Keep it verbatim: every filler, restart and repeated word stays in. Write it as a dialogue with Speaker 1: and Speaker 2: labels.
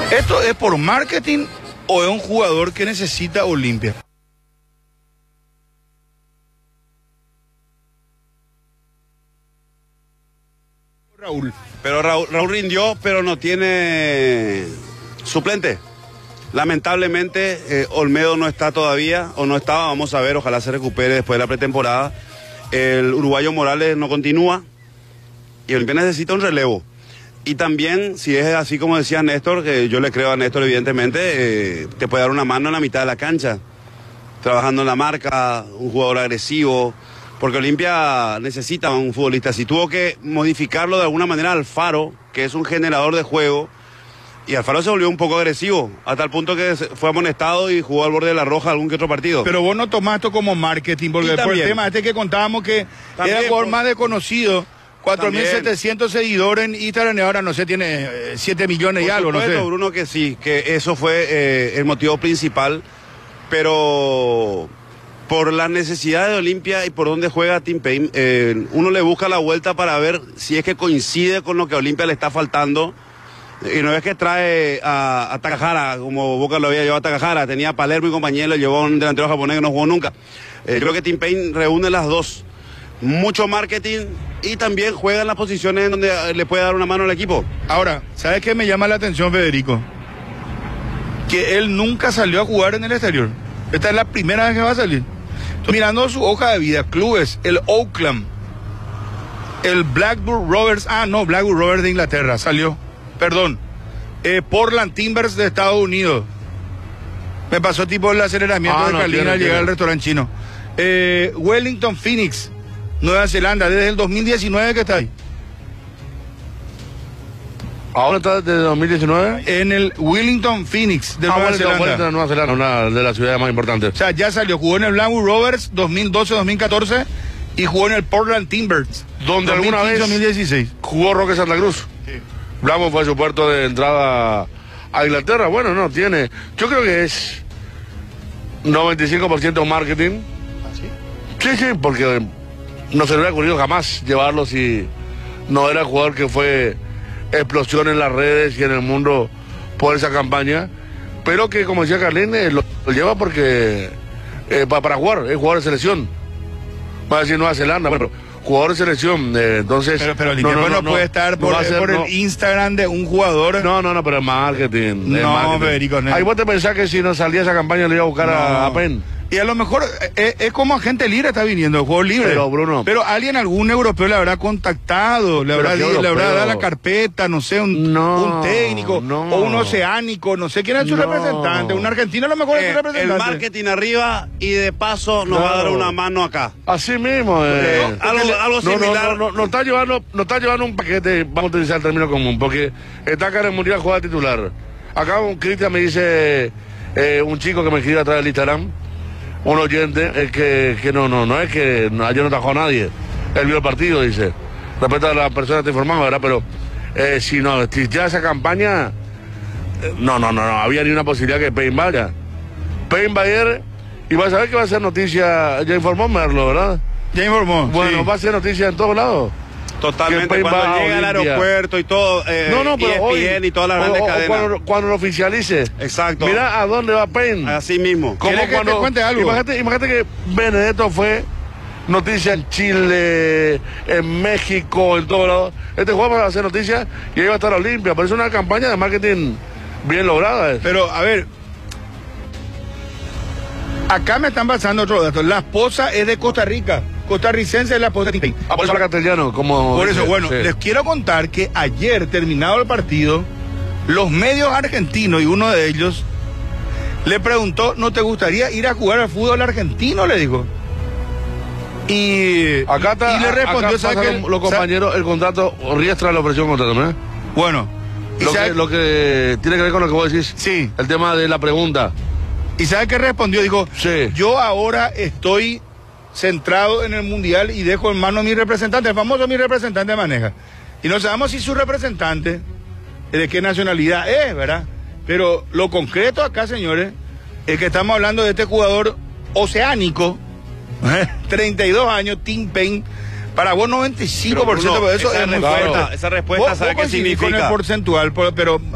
Speaker 1: ¿Esto es por marketing o es un jugador que necesita Olimpia? Raúl.
Speaker 2: Pero Raúl, Raúl rindió, pero no tiene suplente. Lamentablemente, eh, Olmedo no está todavía, o no estaba, vamos a ver, ojalá se recupere después de la pretemporada. El uruguayo Morales no continúa y Olimpia necesita un relevo. Y también, si es así como decía Néstor, que yo le creo a Néstor evidentemente, eh, te puede dar una mano en la mitad de la cancha, trabajando en la marca, un jugador agresivo, porque Olimpia necesita un futbolista. Si tuvo que modificarlo de alguna manera Alfaro, que es un generador de juego, y Alfaro se volvió un poco agresivo, hasta el punto que fue amonestado y jugó al borde de la roja algún que otro partido.
Speaker 1: Pero vos no tomás esto como marketing, porque por el tema este que contábamos que también, era el jugador por... más desconocido, cuatro mil setecientos seguidores en Instagram y ahora no sé, tiene siete millones y algo, no sé.
Speaker 2: Bruno, que sí, que eso fue eh, el motivo principal, pero por la necesidad de Olimpia y por donde juega Tim Payne, eh, uno le busca la vuelta para ver si es que coincide con lo que a Olimpia le está faltando. Y no es que trae a, a Takahara, como Boca lo había llevado a Takahara, tenía a Palermo y compañero, llevó a un delantero japonés que no jugó nunca. Eh, creo que Tim Payne reúne las dos. Mucho marketing y también juega en las posiciones en donde le puede dar una mano al equipo.
Speaker 1: Ahora, ¿sabes qué me llama la atención, Federico? Que él nunca salió a jugar en el exterior. Esta es la primera vez que va a salir. Estoy mirando su hoja de vida, clubes, el Oakland, el Blackburn Rovers, ah no, Blackburn Rovers de Inglaterra, salió. Perdón, eh, Portland Timbers de Estados Unidos. Me pasó tipo el aceleramiento ah, de no, Carlina al llegar al restaurante chino. Eh, Wellington Phoenix, Nueva Zelanda, desde el dos mil diecinueve que está ahí.
Speaker 3: ¿Ahora está desde dos mil diecinueve?
Speaker 1: En el Wellington Phoenix de ah, Nueva Zelanda.
Speaker 3: Wellington de Nueva Zelanda, una de las ciudades más importantes.
Speaker 1: O sea, ya salió, jugó en el Blackburn Rovers dos mil doce dos mil catorce y jugó en el Portland Timbers.
Speaker 3: Donde alguna vez
Speaker 1: dos mil dieciséis
Speaker 3: jugó Roque Santa Cruz. Sí. Blackburn fue su puerto de entrada a Inglaterra. Bueno, no, tiene... Yo creo que es noventa y cinco por ciento marketing.
Speaker 1: ¿Ah, sí?
Speaker 3: Sí, sí, porque no se le hubiera ocurrido jamás llevarlo si no era el jugador que fue explosión en las redes y en el mundo por esa campaña. Pero que, como decía Carlín, eh, lo, lo lleva porque... Eh, para, para jugar, es jugador de selección. Va a decir Nueva Zelanda, bueno... Jugador de selección, eh, entonces...
Speaker 1: Pero, pero el no, no, no, no puede estar por, no ser, por el no. Instagram de un jugador...
Speaker 3: No, no, no, pero es marketing.
Speaker 1: No,
Speaker 3: es marketing.
Speaker 1: Federico, no.
Speaker 3: Ahí vos te pensás que si no salía esa campaña le iba a buscar no. a, a Penn.
Speaker 1: Y a lo mejor es, es como agente libre está viniendo, juego libre.
Speaker 3: Pero, Bruno...
Speaker 1: Pero alguien, algún europeo le habrá contactado, le habrá, le, le habrá dado la carpeta, no sé, un, no, un técnico, no. o un oceánico, no sé quién es su no. representante, un argentino a lo mejor eh, es su representante.
Speaker 2: El marketing arriba y de paso nos claro. va a dar una mano acá.
Speaker 3: Así mismo. Eh.
Speaker 2: No, algo, algo similar.
Speaker 3: No, no, no, no, está llevando, no está llevando un paquete, vamos a utilizar el término común, porque está Karen Muriel juega titular. Acá un Cristian me dice, eh, un chico que me escribe a través del Instagram, un oyente, es que, que no, no, no es que no, ayer no trabajó a nadie. Él vio el partido, dice. Respecto a la persona que te informaba, ¿verdad? Pero eh, si no, si ya esa campaña, eh, no, no, no, no, había ni una posibilidad que Payne vaya. Payne va a ir y va a saber que va a ser noticia, ya informó Merlo, ¿verdad?
Speaker 1: Ya informó.
Speaker 3: Bueno, sí. Va a ser noticia en todos lados.
Speaker 2: Totalmente, cuando llega al aeropuerto y todo, eh,
Speaker 3: no, no, pero
Speaker 2: E S P N
Speaker 3: hoy,
Speaker 2: y todas las
Speaker 3: o,
Speaker 2: grandes
Speaker 3: o,
Speaker 2: cadenas.
Speaker 3: Cuando, cuando lo oficialice.
Speaker 2: Exacto.
Speaker 3: Mira a dónde va Payne.
Speaker 2: Así mismo.
Speaker 3: Como
Speaker 1: que
Speaker 3: cuando,
Speaker 1: te cuente algo?
Speaker 3: Imagínate, imagínate que Benedetto fue noticia en Chile, en México, en todos lados. Este juego va a hacer noticia y ahí va a estar Olimpia. Pero es una campaña de marketing bien lograda. Es.
Speaker 1: Pero, a ver, acá me están pasando otros datos. La esposa es de Costa Rica. Costarricense es la esposa de Tim Payne.
Speaker 3: Ah, por eso habla castellano, como...
Speaker 1: Por eso,
Speaker 3: dice,
Speaker 1: bueno,
Speaker 3: sí.
Speaker 1: les quiero contar que ayer, terminado el partido, los medios argentinos, y uno de ellos, le preguntó, ¿no te gustaría ir a jugar al fútbol argentino? Le dijo. Y,
Speaker 3: acá está,
Speaker 1: y le respondió, ¿sabes
Speaker 3: que los compañeros, el contrato, Riestra le ofreció un contrato, ¿no?
Speaker 1: Bueno.
Speaker 3: Lo que, lo que tiene que ver con lo que vos decís.
Speaker 1: Sí.
Speaker 3: El tema de la pregunta.
Speaker 1: ¿Y sabe qué respondió? Dijo,
Speaker 3: sí. Yo
Speaker 1: ahora estoy centrado en el Mundial y dejo en manos a mi representante, el famoso mi representante maneja. Y no sabemos si su representante, de qué nacionalidad es, ¿verdad? Pero lo concreto acá, señores, es que estamos hablando de este jugador oceánico, ¿eh? treinta y dos años, Tim Payne. Para vos noventa y cinco por ciento,
Speaker 2: pero,
Speaker 1: pero eso
Speaker 2: esa
Speaker 1: es muy
Speaker 2: respuesta,
Speaker 1: fuerte.
Speaker 2: Esa respuesta, ¿sabe qué significa?
Speaker 1: Con el porcentual, pero...